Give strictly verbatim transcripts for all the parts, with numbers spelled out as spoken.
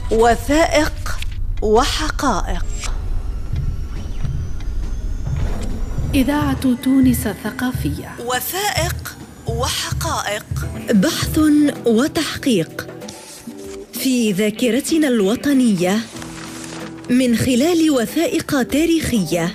وثائق وحقائق. إذاعة تونس الثقافية. وثائق وحقائق، بحث وتحقيق في ذاكرتنا الوطنية من خلال وثائق تاريخية،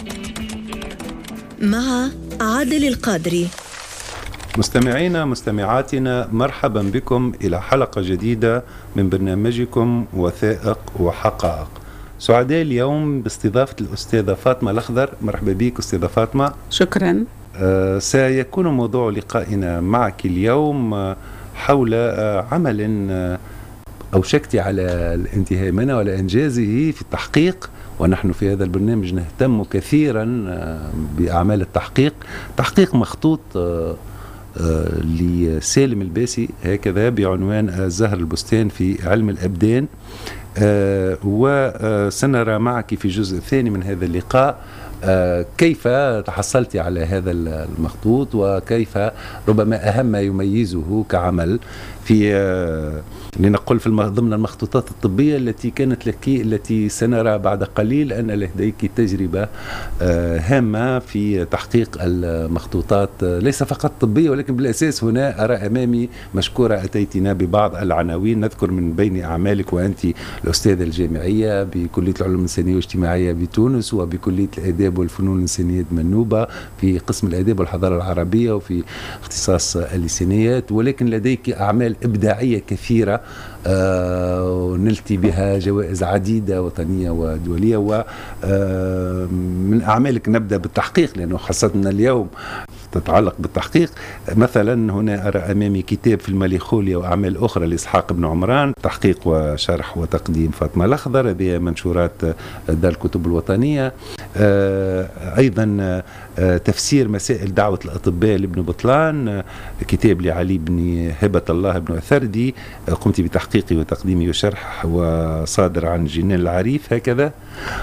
مع عادل القادري. مستمعينا مستمعاتنا، مرحبا بكم إلى حلقة جديدة من برنامجكم وثائق وحقائق. سعداء اليوم باستضافة الأستاذة فاطمة الأخضر. مرحبا بك أستاذة فاطمة. شكرا. آه سيكون موضوع لقائنا معك اليوم آه حول آه عمل آه أوشكت على الانتهاء منه وعلى إنجازه في التحقيق، ونحن في هذا البرنامج نهتم كثيرا آه بأعمال التحقيق. تحقيق مخطوط آه آه لسالم الباسي هكذا بعنوان الزهر البستان في علم الأبدان. آه وسنرى معك في الجزء الثاني من هذا اللقاء آه كيف تحصلت على هذا المخطوط، وكيف ربما أهم ما يميزه كعمل في آه لنقل في ضمن المخطوطات الطبية التي كانت لك، التي سنرى بعد قليل أن لديك تجربة آه هامة في تحقيق المخطوطات، آه ليس فقط طبية ولكن بالأساس. هنا أرى أمامي مشكورة أتيتنا ببعض العناوين، نذكر من بين أعمالك وأنت الأستاذة الجامعية بكلية العلوم الإنسانية والاجتماعية بتونس، وبكلية الآداب والفنون الإنسانية منوبة في قسم الآداب والحضارة العربية وفي اختصاص اللسانيات، ولكن لديك أعمال إبداعية كثيرة آه ونلتي بها جوائز عديدة وطنية ودولية. ومن آه أعمالك نبدأ بالتحقيق، لأنه خاصتنا اليوم تتعلق بالتحقيق. مثلا هنا أرى أمامي كتاب في المليخوليا وأعمال أخرى لإسحاق بن عمران، تحقيق وشرح وتقديم فاطمة الأخضر، هذه منشورات دار الكتب الوطنية. آه أيضا آه تفسير مسائل دعوة الأطباء لابن بطلان، آه كتاب لعلي بن هبة الله بن أثردي، آه قمت بتحقيقه وتقديمه وشرح، وصادر عن جنان العريف هكذا.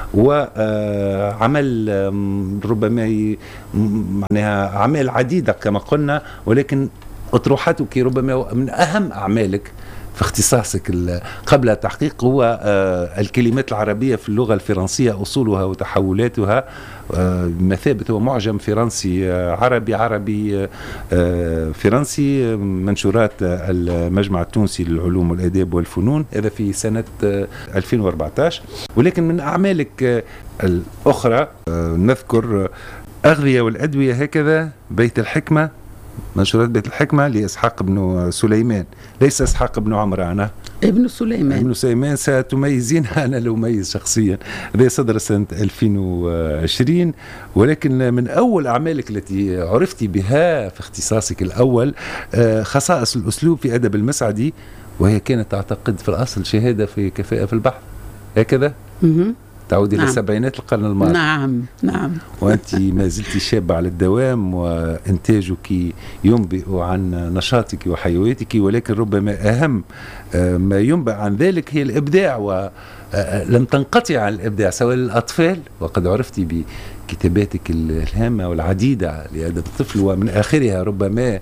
وعمل آه ربما معناها أعمال عديدة كما قلنا، ولكن أطروحتك ربما من أهم أعمالك في اختصاصك قبل التحقيق هو الكلمات العربية في اللغة الفرنسية، أصولها وتحولاتها، بمثابة هو معجم فرنسي عربي عربي فرنسي، منشورات المجمع التونسي للعلوم والآداب والفنون، هذا في سنة ألفين وأربعة عشر. ولكن من أعمالك الأخرى نذكر أغذية والأدوية هكذا، بيت الحكمة، منشورات بيت الحكمة لإسحاق بن سليمان، ليس إسحاق بن عمران، ابن سليمان. ابن سليمان ستميزين، أنا لو ميز شخصيا. هذا صدر سنة ألفين وعشرين. ولكن من أول أعمالك التي عرفتي بها في اختصاصك الأول خصائص الأسلوب في أدب المسعدي، وهي كانت تعتقد في الأصل شهادة في كفاءة في البحث هكذا. م- تعود إلى نعم. سبعينات القرن الماضي. نعم نعم. وأنت ما زلت شابة على الدوام، وإنتاجك ينبئ عن نشاطك وحيويتك، ولكن ربما أهم ما ينبئ عن ذلك هي الإبداع، ولم تنقطع عن الإبداع سواء للأطفال، وقد عرفتي بكتاباتك الهامة والعديدة لأدب الطفل، ومن آخرها ربما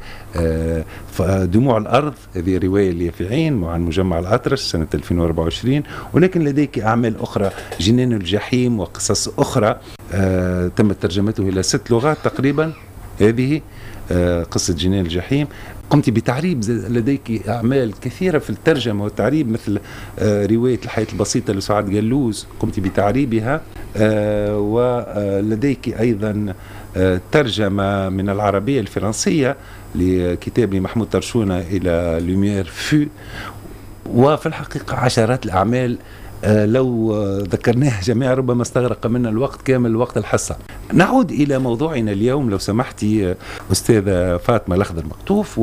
دموع الأرض، هذه رواية ليافعين عن مجمع الأطرش سنة ألفين وأربعة وعشرين. ولكن لديك أعمال أخرى، جنان الجحيم، وقصص أخرى آه تم ترجمته إلى ست لغات تقريبا. هذه آه قصة جنان الجحيم. قمت بتعريب، لديك أعمال كثيرة في الترجمة والتعريب، مثل آه رواية الحياة البسيطة لسعاد جلوز، قمت بتعريبها. آه ولديك أيضا آه ترجمة من العربية الفرنسية لكتاب لمحمود ترشونة إلى لوميير فو. وفي الحقيقة عشرات الأعمال آه لو آه ذكرناها جميعا ربما استغرق منا الوقت كامل وقت الحصة. نعود إلى موضوعنا اليوم لو سمحتي آه أستاذة فاطمة الأخضر مقطوف،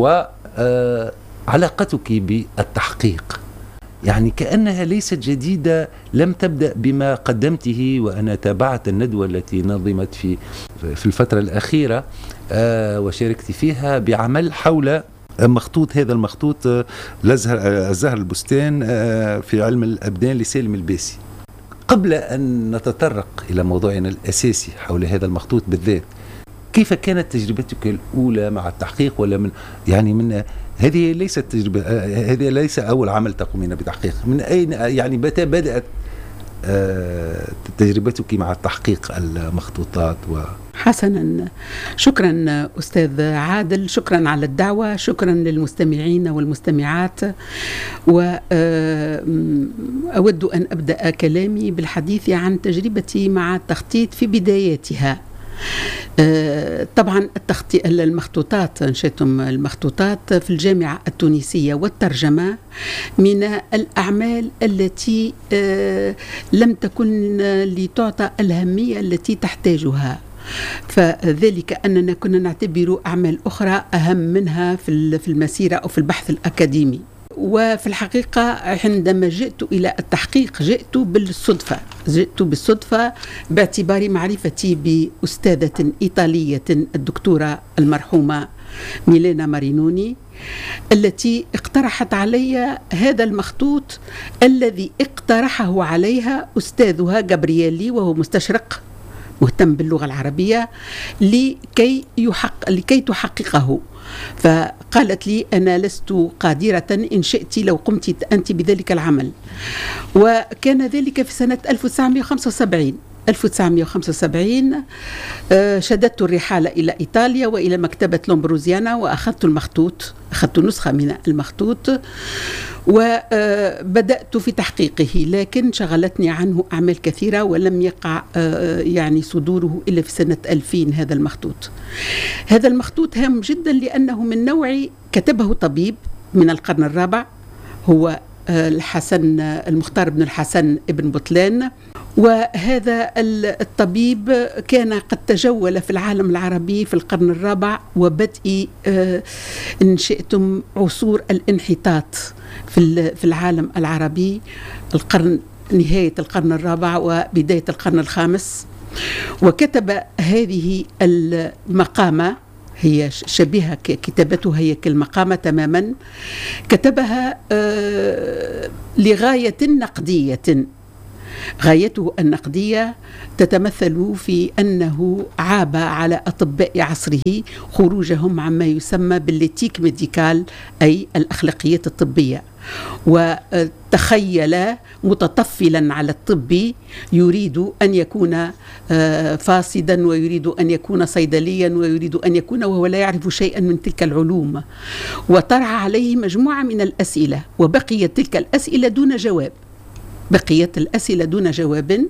وعلاقتك بالتحقيق، يعني كأنها ليست جديدة، لم تبدأ بما قدمته. وأنا تابعت الندوة التي نظمت في في الفترة الأخيرة آه وشاركت فيها بعمل حول مخطوط، هذا المخطوط الزهر البستان في علم الأبدان لسالم الباسي. قبل أن نتطرق إلى موضوعنا الأساسي حول هذا المخطوط بالذات، كيف كانت تجربتك الأولى مع التحقيق؟ ولا من يعني من هذه ليست تجربة، هذه ليس أول عمل تقومين بتحقيق، من أين يعني متى بدأت تجربتك مع التحقيق المخطوطات؟ و حسنا، شكرا أستاذ عادل، شكرا على الدعوة، شكرا للمستمعين والمستمعات. وأود أن أبدأ كلامي بالحديث عن تجربتي مع التخطيط في بداياتها. طبعا التخطيط المخطوطات، أنشئتم المخطوطات في الجامعة التونسية والترجمة من الأعمال التي لم تكن لتعطى الأهمية التي تحتاجها، فذلك أننا كنا نعتبر أعمال أخرى أهم منها في المسيرة أو في البحث الأكاديمي. وفي الحقيقة عندما جئت إلى التحقيق جئت بالصدفة جئت بالصدفة باعتبار معرفتي بأستاذة إيطالية الدكتورة المرحومة ميلينا مارينوني، التي اقترحت علي هذا المخطوط الذي اقترحه عليها أستاذها جابرييلي، وهو مستشرق مهتم باللغة العربية، لكي يحقق لكي تحققه. فقالت لي أنا لست قادرة، إن شئت لو قمت أنت بذلك العمل. وكان ذلك في سنة ألف وتسعمائة وخمسة وسبعين ألف وتسعمائة وخمسة وسبعين. شددت الرحالة إلى إيطاليا وإلى مكتبة لومبروزيانا، وأخذت المخطوط أخذت نسخة من المخطوط وبدأت في تحقيقه، لكن شغلتني عنه أعمال كثيرة ولم يقع يعني صدوره إلا في سنة ألفين. هذا المخطوط هذا المخطوط هام جدا لأنه من نوع كتبه طبيب من القرن الرابع، هو الحسن المختار بن الحسن ابن بطلان. وهذا الطبيب كان قد تجول في العالم العربي في القرن الرابع وبدء إن شئتم عصور الانحطاط في العالم العربي، القرن نهاية القرن الرابع وبداية القرن الخامس. وكتب هذه المقامة، هي شبيهة كتابتها هي كالمقامة تماما، كتبها لغاية نقدية. غايته النقدية تتمثل في أنه عاب على أطباء عصره خروجهم عما يسمى بالليتيك ميديكال، أي الأخلاقيات الطبية، وتخيل متطفلا على الطب يريد أن يكون فاسدا، ويريد أن يكون صيدليا، ويريد أن يكون وهو لا يعرف شيئا من تلك العلوم. وطرح عليه مجموعة من الأسئلة، وبقيت تلك الأسئلة دون جواب بقيت الأسئلة دون جواب.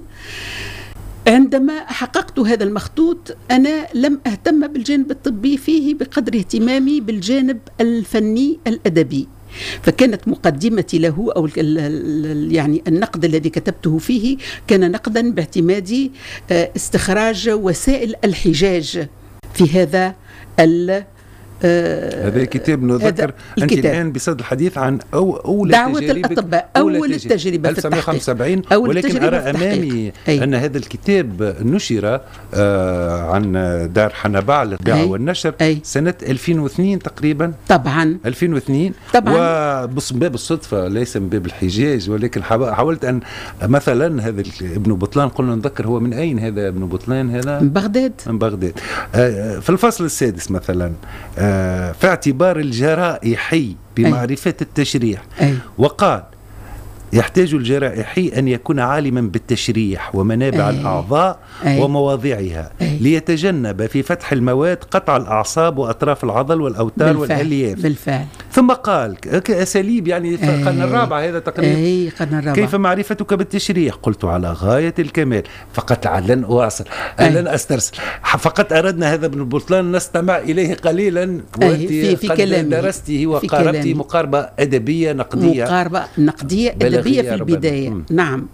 عندما حققت هذا المخطوط أنا لم أهتم بالجانب الطبي فيه بقدر اهتمامي بالجانب الفني الأدبي، فكانت مقدمتي له أو يعني النقد الذي كتبته فيه كان نقدا باعتماد استخراج وسائل الحجاج في هذا ال هذا الكتاب. نذكر أنت الآن بصدد الحديث عن أو أول دعوة الأطباء، أول التجربة في ألف وتسعمائة وخمسة وسبعين، ولكن أرى أمامي أي. أن هذا الكتاب نشر آه عن دار حنبع للطباعة والنشر أي. سنة ألفين واثنين تقريبا. طبعا ألفين واثنين طبعا، وباب الصدفة ليس من باب الحجاج، ولكن حاولت أن مثلا هذا ابن بطلان، قلنا نذكر هو من أين هذا ابن بطلان؟ هذا من بغداد من بغداد. آه في الفصل السادس مثلا آه في اعتبار الجرائحي بمعرفة أي. التشريح أي. وقال يحتاج الجرائحي أن يكون عالما بالتشريح ومنابع أي. الأعضاء أي. ومواضعها أي. ليتجنب في فتح المواد قطع الأعصاب وأطراف العضل والأوتار والألياف. بالفعل. ثم قال كأساليب يعني في القرن الرابع هذا تقريبا أي قرن الرابع. كيف معرفتك بالتشريح؟ قلت على غاية الكمال، فقط لن أواصل لن أسترسل، فقط أردنا هذا ابن بطلان نستمع إليه قليلا، وأنت في, في قد كلامي. درسته وقاربته مقاربة أدبية نقدية مقاربة نقدية أدبية في البداية. م. نعم.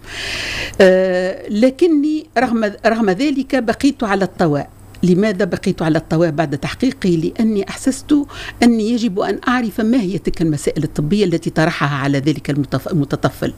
آه لكني رغم, رغم ذلك بقيت على الطواء. لماذا بقيت على الطواء بعد تحقيقي؟ لأني أحسست أني يجب أن أعرف ما هي تلك المسائل الطبية التي طرحها على ذلك المتطفل.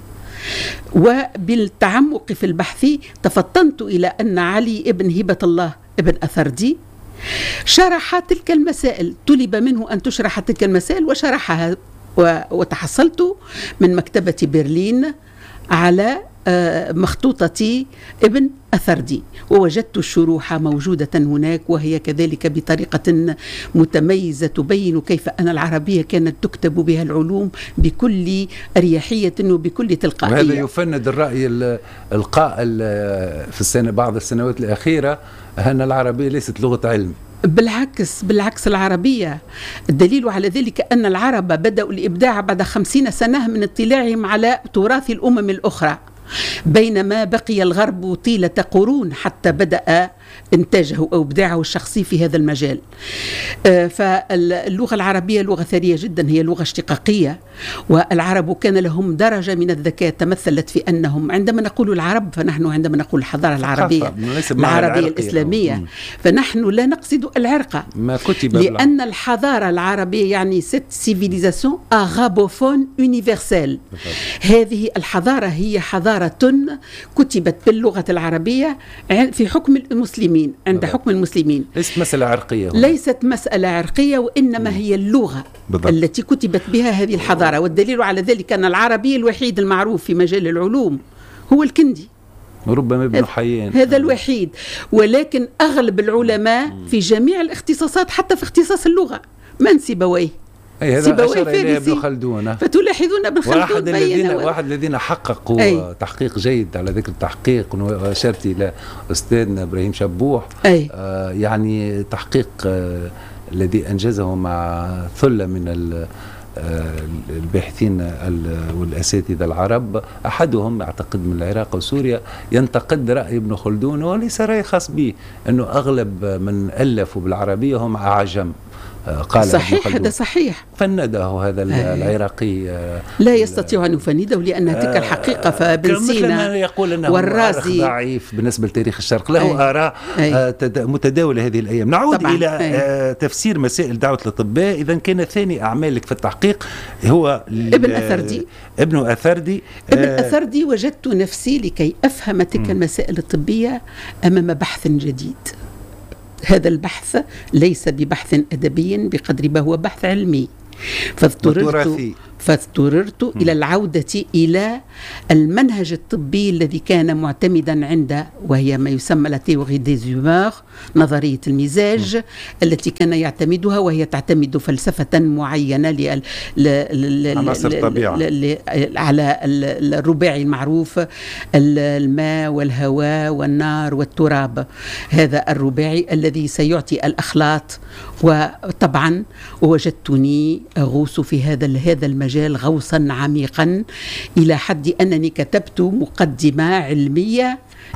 وبالتعمق في البحث تفطنت إلى أن علي ابن هبة الله ابن أثردي شرح تلك المسائل، طلب منه أن تشرح تلك المسائل وشرحها، وتحصلت من مكتبة برلين على مخطوطة ابن أثردي، ووجدت الشروح موجودة هناك، وهي كذلك بطريقة متميزة تبين كيف أن العربية كانت تكتب بها العلوم بكل أريحية وبكل تلقائية. وهذا يفند الرأي القائل في السنة بعض السنوات الأخيرة أن العربية ليست لغة علم. بالعكس بالعكس العربية، الدليل على ذلك أن العرب بدأوا الإبداع بعد خمسين سنة من اطلاعهم على تراث الأمم الأخرى، بينما بقي الغرب طيلة قرون حتى بدأ إنتاجه أو إبداعه الشخصي في هذا المجال. فاللغة العربية لغة ثرية جدا، هي لغة اشتقاقية، والعرب كان لهم درجة من الذكاء تمثلت في أنهم عندما نقول العرب فنحن عندما نقول الحضارة العربية العربية الإسلامية فنحن لا نقصد العرق، ما كتب لأن الحضارة العربية يعني cette civilisation arabophone universelle. هذه الحضارة هي حضارة كتبت باللغة العربية في حكم المسلمين، عند بالضبط. حكم المسلمين، ليست مسألة عرقية هنا. ليست مسألة عرقية، وإنما م. هي اللغة بالضبط. التي كتبت بها هذه الحضارة. والدليل على ذلك أن العربي الوحيد المعروف في مجال العلوم هو الكندي، وربما ابن حيان، هذا الوحيد. ولكن أغلب العلماء م. في جميع الاختصاصات، حتى في اختصاص اللغة، من سيبويه أي هذا أشار إليه ابن خلدون، فتلاحظون ابن خلدون واحد الذين واحد الذين حققوا أي. تحقيق جيد. على ذكر التحقيق وأشرت إلى أستاذنا إبراهيم شبوح، آه يعني تحقيق آه الذي أنجزه مع ثلة من الباحثين والأساتذة العرب، أحدهم أعتقد من العراق وسوريا، ينتقد رأي ابن خلدون، وليس رأي خاص به، أنه أغلب من ألفوا بالعربية هم أعجم. قال صحيح، هذا صحيح، فنده هذا آه. العراقي آه لا يستطيع أن يفنده لأن تلك الحقيقة. فابن سينا يقول أنه والرازي ضعيف بالنسبة لتاريخ الشرق، له آراء آه متداولة هذه الأيام. نعود طبعاً. إلى آه تفسير مسائل دعوة الأطباء. إذا كان ثاني أعمالك في التحقيق هو ابن أثردي. ابن أثردي ابن آه أثردي وجدت نفسي لكي أفهم تلك المسائل الطبية أمام بحث جديد. هذا البحث ليس ببحث أدبي بقدر ما هو بحث علمي، فاضطررت فاضطررت م. إلى العودة إلى المنهج الطبي الذي كان معتمدا عند، وهي ما يسمى لا تيوري دي زومور، نظرية المزاج م. التي كان يعتمدها، وهي تعتمد فلسفة معينة ل على الرباعي المعروف، الماء والهواء والنار والتراب. هذا الرباعي الذي سيعطي الأخلاط. وطبعا وجدتني أغوص في هذا هذا المجال غوصا عميقا إلى حد أنني كتبت مقدمة علمية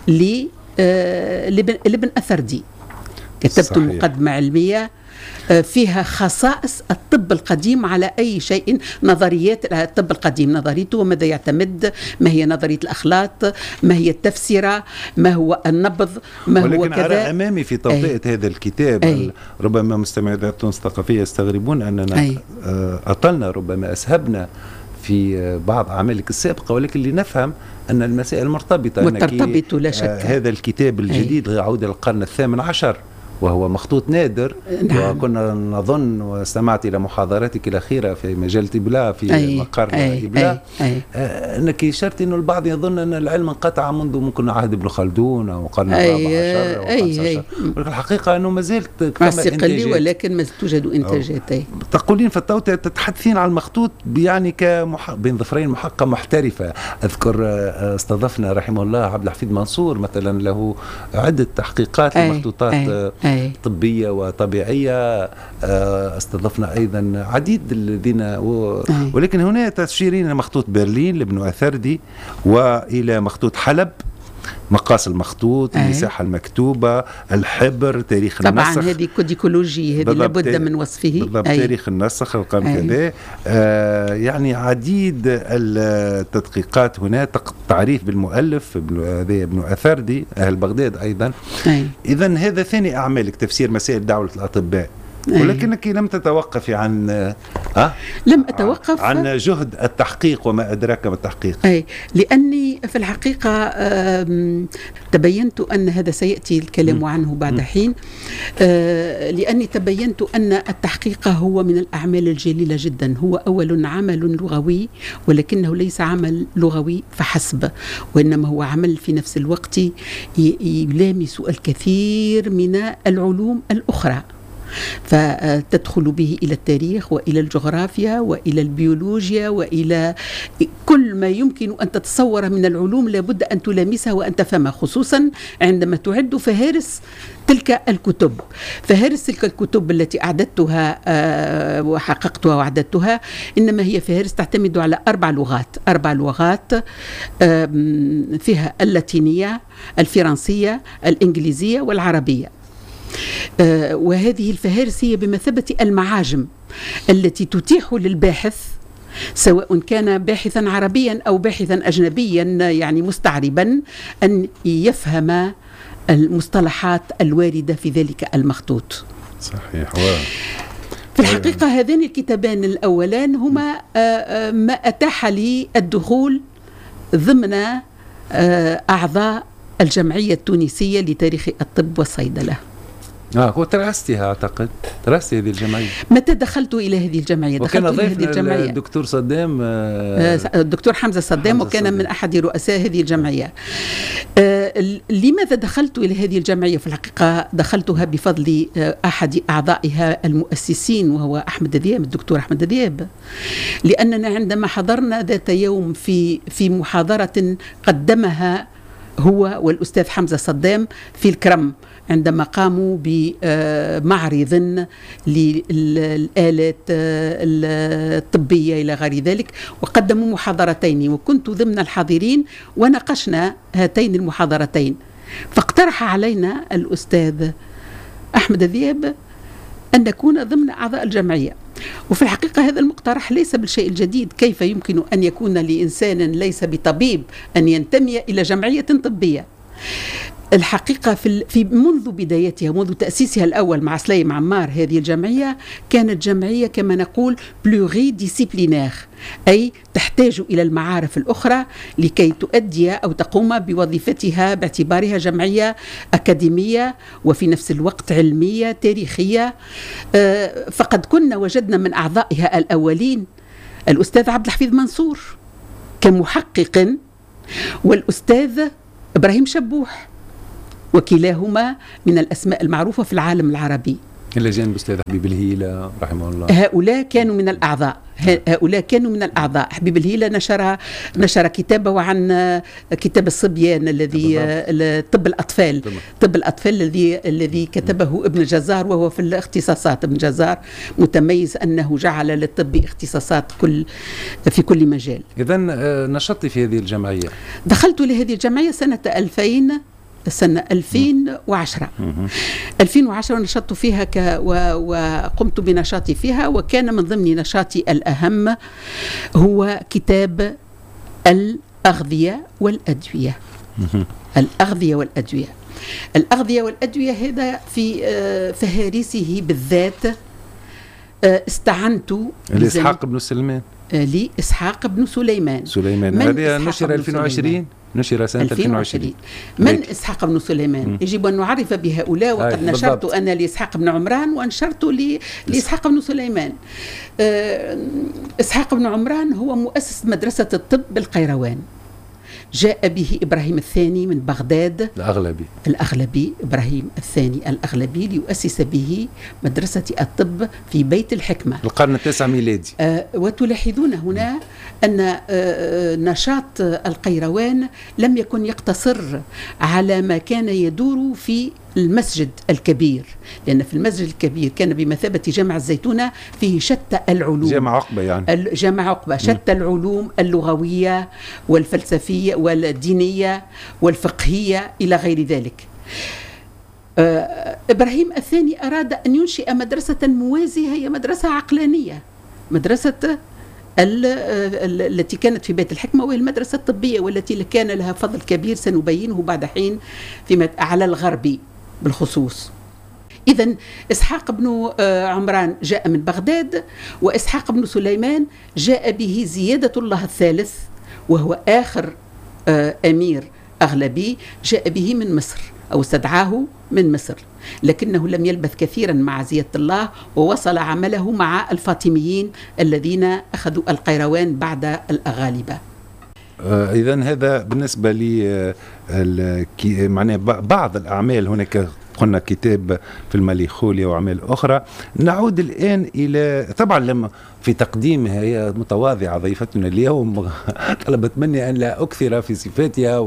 لابن أثردي. كتبت صحيح. مقدمة علمية فيها خصائص الطب القديم على أي شيء، نظريات الطب القديم، نظريته وماذا يعتمد، ما هي نظرية الأخلاط، ما هي التفسيرة، ما هو النبض، ما ولكن هو كذا. أرى أمامي في توطئة هذا الكتاب أي. ربما مستمعي تونس الثقافية يستغربون أننا أي. أطلنا ربما أسهبنا في بعض أعمالك السابقة، ولكن لنفهم أن المسائل مرتبطة. مرتبطة لا شك. هذا الكتاب الجديد يعود إلى القرن الثامن عشر، وهو مخطوط نادر. نعم. وكنا نظن وسمعت إلى محاضراتك الأخيرة في مجلة إبلاء في أي مقر أي إبلاء أي أي آه أنك أشرت أنه البعض يظن أن العلم انقطع منذ ممكن عهد ابن خلدون أو القرن الرابع عشر أو الخامس عشر، ولكن الحقيقة أنه ما زالت كما إنتاجات، ولكن ما توجد إنتاجات. تقولين في التوطئة تتحدثين عن المخطوط يعني كمح... بين ظفرين محققة محترفة. أذكر استضفنا رحمه الله عبد الحفيظ منصور مثلا، له عدة تحقيقات لمخطوطات أي أي. طبية وطبيعية. استضفنا أيضا عديد الذين و... ولكن هنا تشيرين إلى مخطوط برلين لابن أثردي، وإلى مخطوط حلب، مقاس المخطوط، المساحة المكتوبة، الحبر، تاريخ طبعاً النسخ. طبعا هذه كوديكولوجي، هذه لابد من وصفه. بالضبط، تاريخ النسخ القرن كذا. آه يعني عديد التدقيقات هنا، تعريف بالمؤلف هذا ابن أثردي أهل بغداد أيضا. إذن هذا ثاني أعمالك، تفسير مسائل دعوة الأطباء. ولكنك لم تتوقفي عن أه؟ لم أتوقف عن جهد التحقيق وما أدراك ما التحقيق. أي لأني في الحقيقة تبينت أن هذا سيأتي الكلام م. عنه بعد م. حين لأني تبينت أن التحقيق هو من الأعمال الجليلة جدا. هو أول عمل لغوي، ولكنه ليس عمل لغوي فحسب، وإنما هو عمل في نفس الوقت يلامس الكثير من العلوم الأخرى، فتدخل به إلى التاريخ وإلى الجغرافيا وإلى البيولوجيا وإلى كل ما يمكن أن تتصور من العلوم لابد أن تلامسها وأن تفهمها، خصوصا عندما تعد فهارس تلك الكتب. فهارس تلك الكتب التي أعددتها وحققتها وأعددتها إنما هي فهارس تعتمد على أربع لغات أربع لغات فيها اللاتينية، الفرنسية، الإنجليزية والعربية. آه وهذه الفهارس هي بمثابة المعاجم التي تتيح للباحث، سواء كان باحثا عربيا أو باحثا أجنبيا يعني مستعربا، أن يفهم المصطلحات الواردة في ذلك المخطوط. صحيح. في الحقيقة هذين الكتابان الأولان هما آه ما أتاح لي الدخول ضمن آه أعضاء الجمعية التونسية لتاريخ الطب والصيدلة. اه وترأستها أعتقد ترأست هذه الجمعية. متى دخلت إلى هذه الجمعية؟ وكان ضيفنا الدكتور صدام آه الدكتور حمزة صدام، وكان صدام. من أحد رؤساء هذه الجمعية. آه لماذا دخلت إلى هذه الجمعية؟ في الحقيقة دخلتها بفضل آه أحد أعضائها المؤسسين، وهو أحمد ذياب، الدكتور أحمد ذياب. لأننا عندما حضرنا ذات يوم في في محاضرة قدمها هو والأستاذ حمزة صدام في الكرم، عندما قاموا بمعرض للآلات الطبية إلى غير ذلك، وقدموا محاضرتين، وكنت ضمن الحاضرين وناقشنا هاتين المحاضرتين. فاقترح علينا الأستاذ أحمد ذياب أن نكون ضمن أعضاء الجمعية. وفي الحقيقة هذا المقترح ليس بالشيء الجديد. كيف يمكن أن يكون لإنسان ليس بطبيب أن ينتمي إلى جمعية طبية؟ الحقيقة في في منذ بدايتها، منذ تأسيسها الأول مع سليم عمار، هذه الجمعية كانت جمعية كما نقول بلوري ديسيبلينير، أي تحتاج إلى المعارف الأخرى لكي تؤدي أو تقوم بوظيفتها باعتبارها جمعية أكاديمية وفي نفس الوقت علمية تاريخية. فقد كنا وجدنا من أعضائها الأولين الأستاذ عبد الحفيظ منصور كمحقق، والأستاذ إبراهيم شبوح، وكلاهما من الأسماء المعروفة في العالم العربي. إلى جانب الأستاذ حبيب الهيلة رحمه الله. هؤلاء كانوا من الأعضاء هؤلاء كانوا من الأعضاء. حبيب الهيلة نشر نشر كتابه عن كتاب الصبيان الذي طب الأطفال طب الأطفال الذي الذي كتبه ابن جزار، وهو في الاختصاصات. ابن جزار متميز أنه جعل للطب اختصاصات كل في كل مجال. إذن نشطت في هذه الجمعية. دخلت لهذه الجمعية سنة ألفين سنة ألفين وعشرة ألفين وعشرة نشطت فيها ك و... وقمت بنشاطي فيها، وكان من ضمن نشاطي الأهم هو كتاب الأغذية والأدوية. الأغذية والأدوية الأغذية والأدوية هذا في فهارسه بالذات استعنت لإسحاق بن سليمان لإسحاق بن سليمان سليمان هذه نشر ألفين وعشرين نشر سنة ألفين وعشرين. من ليك. إسحاق بن سليمان م. يجب أن نعرف بهؤلاء، وقد نشرت بالضبط. أنا لإسحاق بن عمران ونشرت ل... لإسحاق بن سليمان. أه... إسحاق بن عمران هو مؤسس مدرسة الطب بالقيروان، جاء به إبراهيم الثاني من بغداد الأغلبي الأغلبي إبراهيم الثاني الأغلبي ليؤسس به مدرسة الطب في بيت الحكمة القرن التاسع ميلادي. آه وتلاحظون هنا أن آه نشاط القيروان لم يكن يقتصر على ما كان يدور في المسجد الكبير، لأن في المسجد الكبير كان بمثابة جامع الزيتونة فيه شتى العلوم، جامع عقبة يعني جامع عقبة شتى العلوم اللغوية والفلسفية والدينية والفقهية إلى غير ذلك. آه إبراهيم الثاني أراد أن ينشئ مدرسة موازية، هي مدرسة عقلانية، مدرسة التي كانت في بيت الحكمة، وهي المدرسة الطبية والتي كان لها فضل كبير سنبينه بعد حين فيما على الغربي بالخصوص. إذن إسحاق بن عمران جاء من بغداد، وإسحاق بن سليمان جاء به زيادة الله الثالث وهو آخر أمير أغلبي، جاء به من مصر أو استدعاه من مصر، لكنه لم يلبث كثيرا مع زيادة الله ووصل عمله مع الفاطميين الذين أخذوا القيروان بعد الأغالبة. إذن هذا بالنسبة لي معناه بعض الأعمال. هناك قلنا كتاب في المليخوليا وأعمال أخرى. نعود الآن إلى طبعا لما في تقديمها هي متواضعة ضيفتنا اليوم طلبت مني أن لا أكثر في صفاتها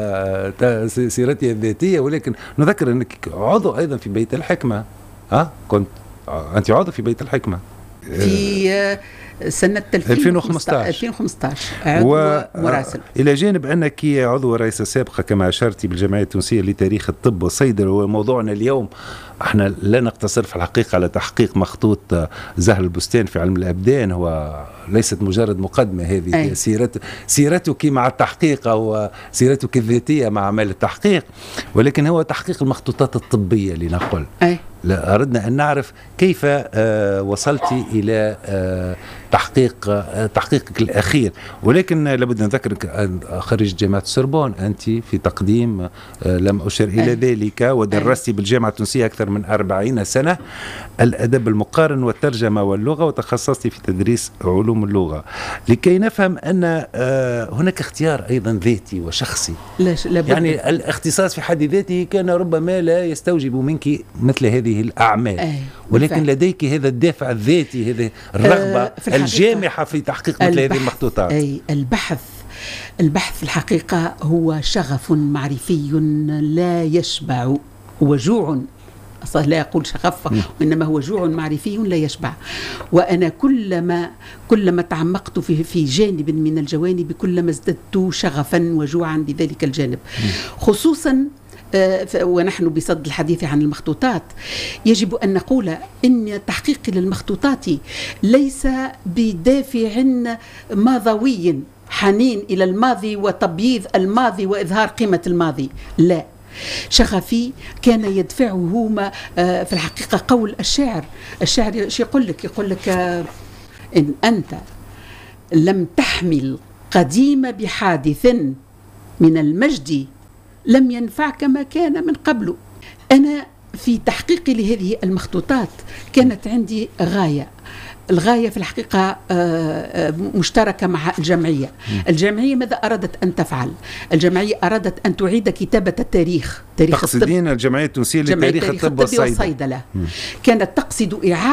وسيرتها الذاتية، ولكن نذكر أنك عضو أيضا في بيت الحكمة. ها كنت أنت عضو في بيت الحكمة في سنة ألفين وخمسة عشر عضو و... مراسل. إلى جانب أنك عضو رئيسة سابقة كما أشرتي بالجمعية التونسية لتاريخ الطب والصيدلة، وموضوعنا اليوم احنا لا نقتصر في الحقيقة على تحقيق مخطوط زهر البستان في علم الأبدان، هو ليست مجرد مقدمة، هذه سيرت سيرتك مع التحقيق أو سيرتك الذاتية مع عمل التحقيق، ولكن هو تحقيق المخطوطات الطبية لنقل. أي. أردنا أن نعرف كيف آه وصلتي إلى آه تحقيق آه تحقيقك الأخير، ولكن لابد نذكرك خريج جامعة سوربون أنت في تقديم آه لم أشر إلى أي. ذلك، ودرستي بالجامعة التونسية أكثر من أربعين سنة الأدب المقارن والترجمة واللغة، وتخصصتي في تدريس علوم اللغة، لكي نفهم أن آه هناك اختيار أيضا ذاتي وشخصي. يعني الاختصاص في حد ذاته كان ربما لا يستوجب منك مثل هذه الأعمال، أي. ولكن بالفعل. لديك هذا الدافع الذاتي، هذه الرغبة آه في الجامحة في تحقيق مثل هذه المخطوطات. أي البحث البحث في الحقيقة هو شغف معرفي لا يشبع، وجوع لا يقول شغف، وإنما هو جوع معرفي لا يشبع. وأنا كلما كلما تعمقت في في جانب من الجوانب كلما ازددت شغفا وجوعا بذلك الجانب، خصوصا ونحن بصدد الحديث عن المخطوطات. يجب أن نقول إن تحقيقي للمخطوطات ليس بدافع ماضوي حنين إلى الماضي وتبييض الماضي وإظهار قيمة الماضي، لا، شغفي كان يدفعه ما في الحقيقة قول الشاعر. الشاعر شو يقول لك؟ يقول لك إن أنت لم تحمل قديم بحادث من المجد لم ينفعك ما كان من قبل. أنا في تحقيقي لهذه المخطوطات كانت عندي غاية، الغاية في الحقيقة مشتركة مع الجمعية. الجمعية ماذا أرادت أن تفعل؟ الجمعية أرادت أن تعيد كتابة التاريخ، تاريخ تقصدين الجمعية التونسية لتاريخ الطب والصيدلة. كانت تقصد إعادة